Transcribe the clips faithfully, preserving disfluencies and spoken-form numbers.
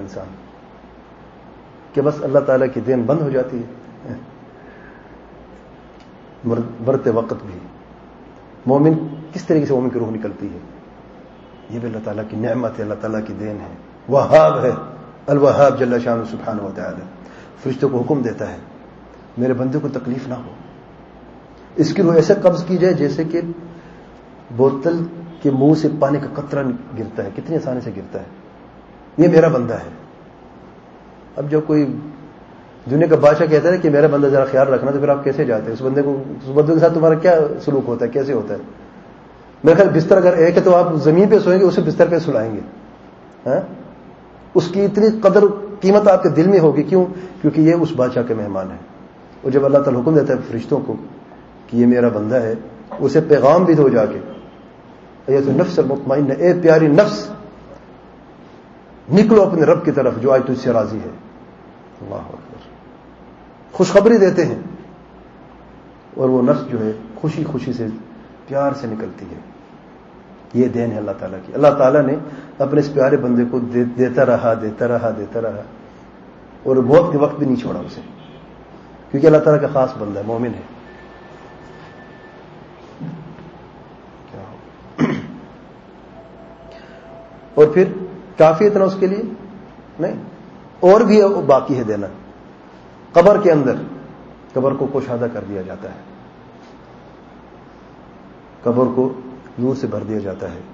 انسان کہ بس اللہ تعالیٰ کی دین بند ہو جاتی ہے مرتے وقت بھی. مومن کس طریقے سے مومن کی روح نکلتی ہے؟ یہ بھی اللہ تعالیٰ کی نعمت ہے, اللہ تعالیٰ کی دین ہے. وہاب ہے, الوہاب جل شانہ سبحانہ و تعالی. فرشتوں کو حکم دیتا ہے میرے بندے کو تکلیف نہ ہو, اس کی روح ایسے قبض کی جائے جیسے کہ بوتل کے منہ سے پانی کا قطرہ گرتا ہے, کتنی آسانی سے گرتا ہے. یہ میرا بندہ ہے. اب جو کوئی دنیا کا بادشاہ کہتا ہے کہ میرا بندہ ذرا خیال رکھنا, تو پھر آپ کیسے جاتے ہیں اس بندے کو, اس بندے کے ساتھ تمہارا کیا سلوک ہوتا ہے, کیسے ہوتا ہے؟ میرے خیال بستر اگر ایک ہے تو آپ زمین پہ سوئیں گے, اسے بستر پہ سلائیں گے. ہاں, اس کی اتنی قدر قیمت آپ کے دل میں ہوگی. کیوں؟ کیونکہ یہ اس بادشاہ کے مہمان ہے. اور جب اللہ تعالیٰ حکم دیتا ہے فرشتوں کو کہ یہ میرا بندہ ہے, اسے پیغام بھی دو جا کے, یہ تو نفس المطمئنہ, اے پیاری نفس نکلو اپنے رب کی طرف جو آج تجھ سے راضی ہے. اللہ اکبر, خوشخبری دیتے ہیں, اور وہ نفس جو ہے خوشی خوشی سے پیار سے نکلتی ہے. یہ دین ہے اللہ تعالیٰ کی. اللہ تعالیٰ نے اپنے اس پیارے بندے کو دیتا رہا دیتا رہا دیتا رہا اور موت کے وقت بھی نہیں چھوڑا اسے, کیونکہ اللہ تعالیٰ کا خاص بندہ ہے, مومن ہے. اور پھر کافی اتنا اس کے لیے نہیں, اور بھی باقی ہے دینا. قبر کے اندر قبر کو کوشادہ کر دیا جاتا ہے, قبر کو نور سے بھر دیا جاتا ہے,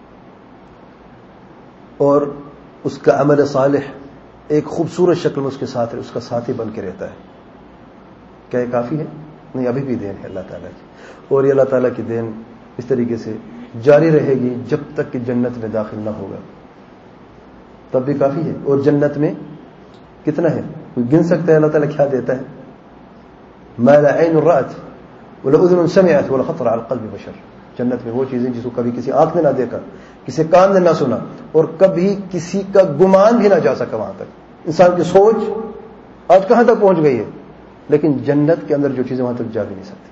اور اس کا عمل صالح ایک خوبصورت شکل میں اس کے ساتھ اس کا ساتھی بن کے رہتا ہے. کیا یہ کافی ہے؟ نہیں, ابھی بھی دین ہے اللہ تعالیٰ کی. اور یہ اللہ تعالیٰ کی دین اس طریقے سے جاری رہے گی جب تک کہ جنت میں داخل نہ ہوگا, تب بھی کافی ہے. اور جنت میں کتنا ہے کوئی گن سکتا ہے اللہ تعالیٰ کیا دیتا ہے؟ ما لا عین رأت ولا اذن سمعت ولا خطر على قلب بشر. جنت میں وہ چیزیں جس کو کبھی کسی آنکھ نے نہ دیکھا, کسی کان نے نہ سنا, اور کبھی کسی کا گمان بھی نہ جا سکا وہاں تک. انسان کی سوچ آج کہاں تک پہنچ گئی ہے, لیکن جنت کے اندر جو چیزیں وہاں تک جا بھی نہیں سکتی.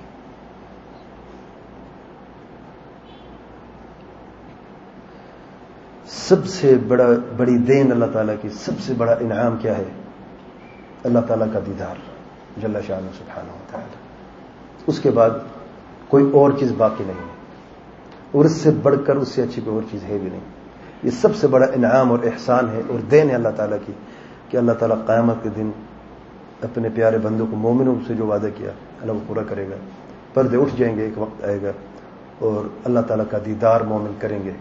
سب سے بڑا بڑی دین اللہ تعالیٰ کی, سب سے بڑا انعام کیا ہے؟ اللہ تعالیٰ کا دیدار جل شانہ سبحانہ و تعالی. اس کے بعد کوئی اور چیز باقی نہیں ہے, اور اس سے بڑھ کر اس سے اچھی کوئی اور چیز ہے بھی نہیں. یہ سب سے بڑا انعام اور احسان ہے اور دین ہے اللہ تعالیٰ کی, کہ اللہ تعالیٰ قیامت کے دن اپنے پیارے بندوں کو, مومنوں سے جو وعدہ کیا اللہ وہ پورا کرے گا. پردے اٹھ جائیں گے, ایک وقت آئے گا اور اللہ تعالیٰ کا دیدار مومن کریں گے.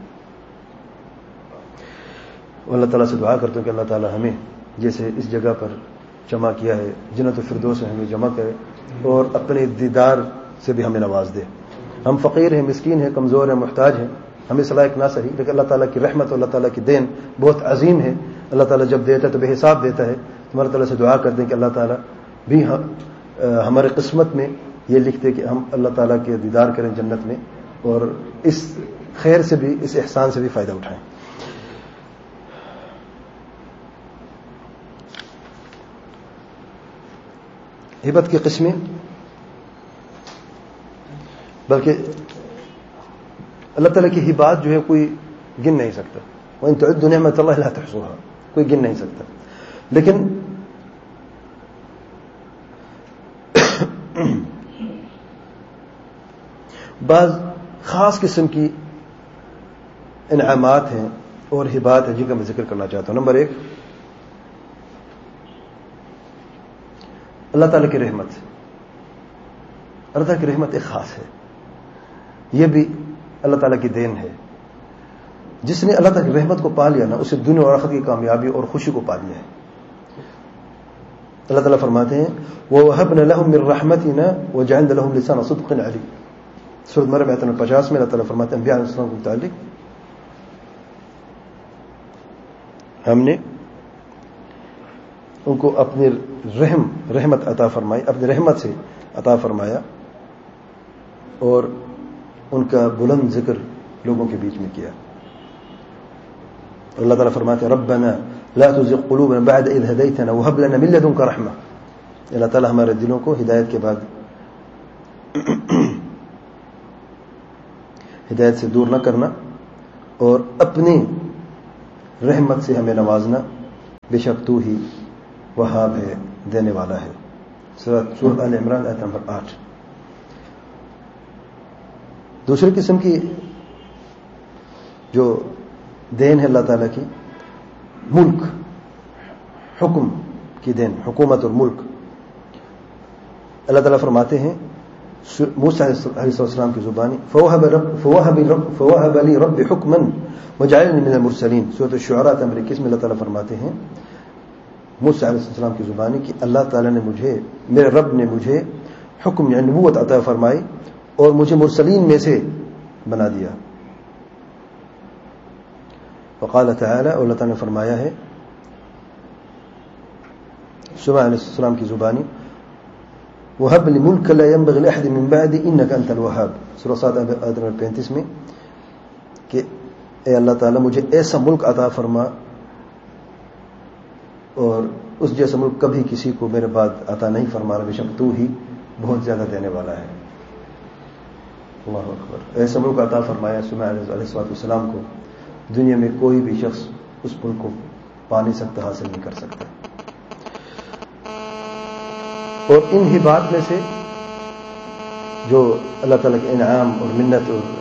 اللہ تعالیٰ سے دعا کرتا ہوں کہ اللہ تعالیٰ ہمیں جیسے اس جگہ پر جمع کیا ہے جنت الفردوس میں ہمیں جمع کرے, اور اپنے دیدار سے بھی ہمیں نواز دے. ہم فقیر ہیں, مسکین ہیں, کمزور ہیں, محتاج ہیں, ہمیں صلاح نہ صحیح, لیکن اللہ تعالیٰ کی رحمت اور اللہ تعالیٰ کی دین بہت عظیم ہے. اللہ تعالیٰ جب دیتا ہے تو بے حساب دیتا ہے. تمہارے تعالیٰ سے دعا کر دیں کہ اللہ تعالیٰ بھی ہمارے قسمت میں یہ لکھ دے کہ ہم اللہ تعالیٰ کے دیدار کریں جنت میں, اور اس خیر سے بھی, اس احسان سے بھی فائدہ اٹھائیں. ہبت کی قسمیں, بلکہ اللہ تعالیٰ کی ہبات جو ہے کوئی گن نہیں سکتا. وَإِن تُعِدُّوا نِعْمَةَ اللَّهِ لَا تُحْصُوهَا, کوئی گن نہیں سکتا. لیکن بعض خاص قسم کی انعامات ہیں اور ہبات ہیں جن کا میں ذکر کرنا چاہتا ہوں. نمبر ایک, اللہ تعالیٰ کی رحمت. اللہ تعالیٰ کی رحمت ایک خاص ہے, یہ بھی اللہ تعالیٰ کی دین ہے. جس نے اللہ تعالیٰ کی رحمت کو پا لیا نا, اسے دنیا اور آخرت کی کامیابی اور خوشی کو پا لیا ہے. اللہ تعالیٰ فرماتے ہیں وَوَهَبْنَا لَهُم مِّن رَّحْمَتِنَا وَجَعَلْنَا لَهُمْ لِسَانَ صِدْقٍ عَلِيٍّ. سورۃ مریم آیت نمبر پچاس میں اللہ تعالیٰ فرماتے ہیں انبیاء علیہ السلام کے متعلق, ہم نے ان کو اپنی رحم رحمت عطا فرمائی, اپنی رحمت سے عطا فرمایا, اور ان کا بلند ذکر لوگوں کے بیچ میں کیا. اللہ تعالیٰ فرماتے ہیں ربنا لا تزغ قلوبنا بعد اذ هديتنا وهب لنا من لدنك رحمة. اللہ تعالیٰ ہمارے دلوں کو ہدایت کے بعد ہدایت سے دور نہ کرنا, اور اپنی رحمت سے ہمیں نوازنا. بے شک تو ہی وہاب ہے، دینے والا ہے۔ سورۃ آل عمران آیت نمبر آٹھ۔ دوسری قسم کی جو دین ہے اللہ تعالیٰ کی، ملک، حکم کی دین، حکومت اور ملک۔ اللہ تعالیٰ فرماتے ہیں موسیٰ علیہ السلام کی زبانی فوہب رب فوہب رب فوہب لی رب حکما وجعلنی من المرسلین۔ سورۃ الشعراء نمبر اکیس میں اللہ تعالیٰ فرماتے ہیں موسیٰ علیہ السلام کی زبانی کہ اللہ تعالیٰ نے مجھے، میرے رب نے مجھے حکم یعنی نبوت عطا فرمائی اور مجھے مرسلین میں سے بنا دیا۔ وقال تعالی، اور اللہ تعالیٰ نے فرمایا ہے سلیمان علیہ السلام کی زبانی وَهَبْ لِي مُلْكَ لَا يَنبَغِي لِأَحَدٍ مِّن بَعْدِي إِنَّكَ أَنْتَ الْوَهَّابُ۔ سورۃ صاد آیت نمبر پینتیس میں کہ اے اللہ تعالیٰ مجھے ایسا ملک عطا فرما اور اس جیسا ملک کبھی کسی کو میرے بعد عطا نہیں فرما رہا، بے شک تو ہی بہت زیادہ دینے والا ہے۔ اللہ اکبر۔ ایسا ملک عطا فرمایا سلیمان علیہ السلام کو، دنیا میں کوئی بھی شخص اس ملک کو پا نہیں سکتا، حاصل نہیں کر سکتا۔ اور ان ہی بات میں سے جو اللہ تعالیٰ کے انعام اور منت اور